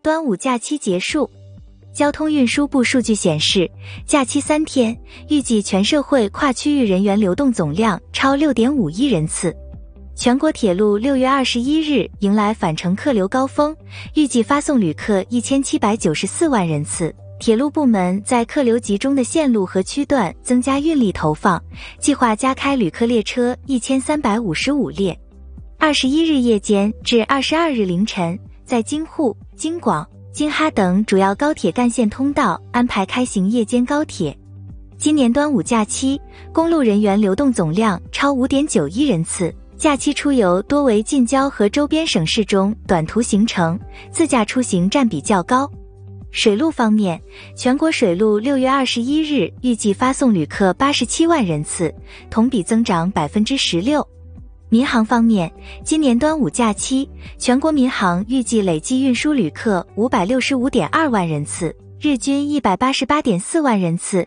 端午假期结束。交通运输部数据显示，假期3天，预计全社会跨区域人员流动总量超 6.5 亿人次。全国铁路6月21日迎来返程客流高峰，预计发送旅客1794万人次。铁路部门在客流集中的线路和区段增加运力投放，计划加开旅客列车1355列。21日夜间至22日凌晨，在京沪、京广、京哈等主要高铁干线通道安排开行夜间高铁。今年端午假期，公路人员流动总量超 5.9 亿人次。假期出游多为近郊和周边省市中短途行程，自驾出行占比较高。水路方面，全国水路6月21日预计发送旅客87万人次，同比增长 16%。民航方面，今年端午假期，全国民航预计累计运输旅客565.2万人次，日均188.4万人次，